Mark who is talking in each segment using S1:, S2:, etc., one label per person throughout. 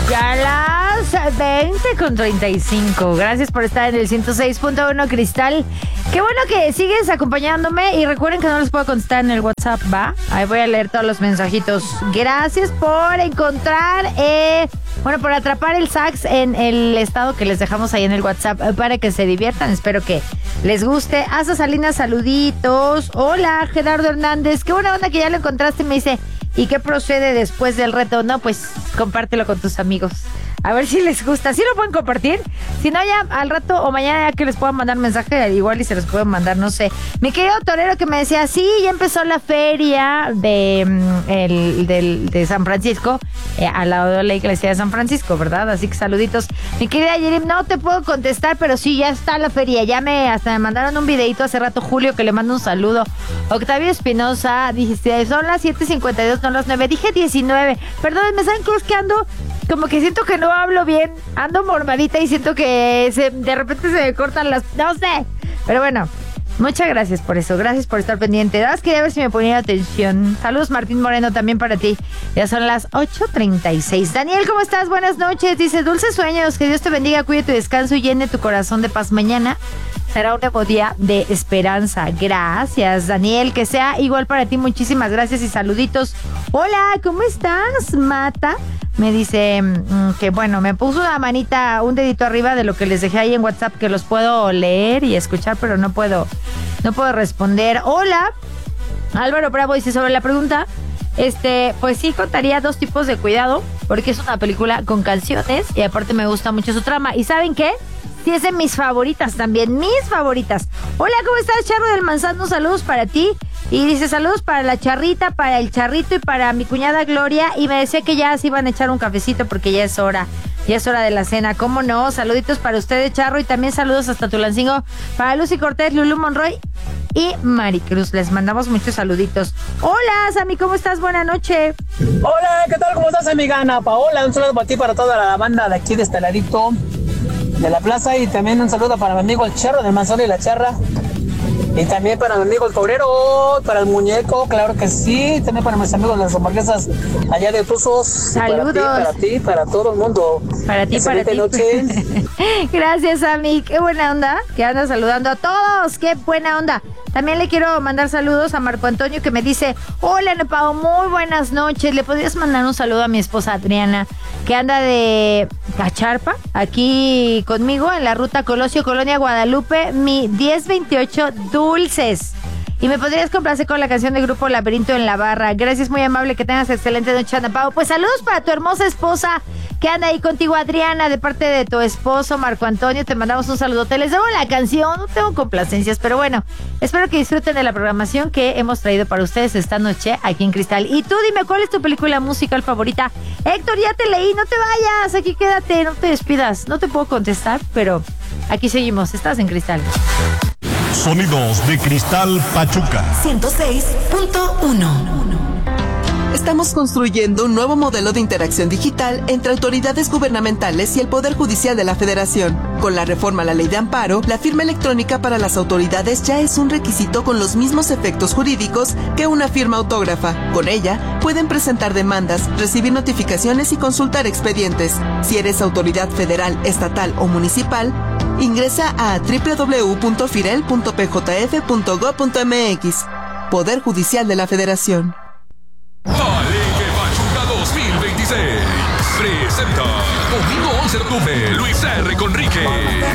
S1: Ya las 20:35. Gracias por estar en el 106.1 Cristal. Qué bueno que sigues acompañándome y recuerden que no les puedo contestar en el WhatsApp, ¿va? Ahí voy a leer todos los mensajitos. Gracias por encontrar, por atrapar el sax en el estado que les dejamos ahí en el WhatsApp para que se diviertan. Espero que les guste. Asa Salinas, saluditos. Hola, Gerardo Hernández. Qué buena onda que ya lo encontraste. Me dice, ¿y qué procede después del reto? No, pues compártelo con tus amigos. A ver si les gusta. ¿Sí lo pueden compartir? Si no, ya al rato o mañana ya que les puedan mandar mensaje, igual y se los pueden mandar, no sé. Mi querido torero que me decía, sí, ya empezó la feria de San Francisco, al lado de la iglesia de San Francisco, ¿verdad? Así que saluditos. Mi querida Yerim, no te puedo contestar, pero sí, ya está la feria. Hasta me mandaron un videito hace rato, Julio, que le mando un saludo. Octavio Espinosa, dijiste, son las 7:52, no las 9. Dije 19. Perdón, me saben que es que ando... Como que siento que no hablo bien, ando mormadita y siento que de repente se me cortan las... No sé, pero bueno, muchas gracias por eso, gracias por estar pendiente. Nada más quería ver si me ponía atención. Saludos Martín Moreno también para ti. Ya son las 8:36. Daniel, ¿cómo estás? Buenas noches. Dice, dulces sueños, que Dios te bendiga, cuide tu descanso y llene tu corazón de paz. Mañana será un nuevo día de esperanza. Gracias, Daniel, que sea igual para ti. Muchísimas gracias y saluditos. Hola, ¿cómo estás, Mata? Me dice que bueno, me puso una manita, un dedito arriba de lo que les dejé ahí en WhatsApp, que los puedo leer y escuchar, pero no puedo responder. Hola, Álvaro Bravo dice, sobre la pregunta, pues sí contaría 2 tipos de cuidado, porque es una película con canciones y aparte me gusta mucho su trama. ¿Y saben qué? Sí, es de mis favoritas también, mis favoritas. Hola, ¿cómo estás, Charro del Manzano? Saludos para ti. Y dice, saludos para la Charrita, para el Charrito y para mi cuñada Gloria. Y me decía que ya se iban a echar un cafecito porque ya es hora de la cena. ¿Cómo no? Saluditos para ustedes, Charro, y también saludos hasta Tulancingo para Lucy Cortés, Lulú Monroy y Maricruz. Les mandamos muchos saluditos. Hola, Sammy, ¿cómo estás? Buenas noches.
S2: Hola, ¿qué tal? ¿Cómo estás, amiga Ana Paola? Un saludo para ti, para toda la banda de aquí de este ladito de la plaza, y también un saludo para mi amigo el Charro del Manzano y la Charra, y también para mi amigo el Cobrero, para el Muñeco, claro que sí, también para mis amigos las hamburguesas allá de Tuzos.
S1: Saludos.
S2: Para ti, para todo el mundo.
S1: Para ti, para ti.
S2: Noche.
S1: Gracias, Ami. Qué buena onda que andas saludando a todos. Qué buena onda. También le quiero mandar saludos a Marco Antonio, que me dice, hola, Ana Pao, muy buenas noches. ¿Le podrías mandar un saludo a mi esposa Adriana, que anda de Cacharpa, aquí conmigo en la ruta Colosio, Colonia Guadalupe, mi 1028 Dulces? Y me podrías complacer con la canción del grupo Laberinto en la Barra. Gracias, muy amable, que tengas excelente noche, Ana Pao. Pues saludos para tu hermosa esposa que anda ahí contigo, Adriana, de parte de tu esposo, Marco Antonio. Te mandamos un saludote. Les debo la canción, no tengo complacencias, pero bueno, espero que disfruten de la programación que hemos traído para ustedes esta noche aquí en Cristal. Y tú dime, ¿cuál es tu película musical favorita? Héctor, ya te leí, no te vayas, aquí quédate, no te despidas. No te puedo contestar, pero aquí seguimos, estás en Cristal.
S3: Sonidos de Cristal Pachuca
S4: 106.1. Estamos construyendo un nuevo modelo de interacción digital entre autoridades gubernamentales y el Poder Judicial de la Federación. Con la reforma a la Ley de Amparo, la firma electrónica para las autoridades ya es un requisito con los mismos efectos jurídicos que una firma autógrafa. Con ella, pueden presentar demandas, recibir notificaciones y consultar expedientes. Si eres autoridad federal, estatal o municipal, ingresa a www.firel.pjf.gov.mx. Poder Judicial de la Federación.
S5: Palenque Pachuca 2026 presenta domingo 11 de octubre Luis R. Conrique.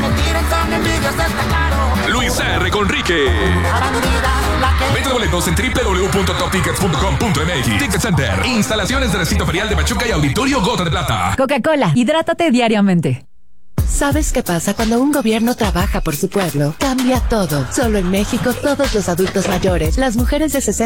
S5: Luis R. Conrique. Venta de boletos en www.toptickets.com.mx. Ticket Center. Instalaciones de recinto ferial de Pachuca y Auditorio Gota de Plata.
S6: Coca-Cola, hidrátate diariamente.
S7: ¿Sabes qué pasa cuando un gobierno trabaja por su pueblo? Cambia todo. Solo en México, todos los adultos mayores, las mujeres de 60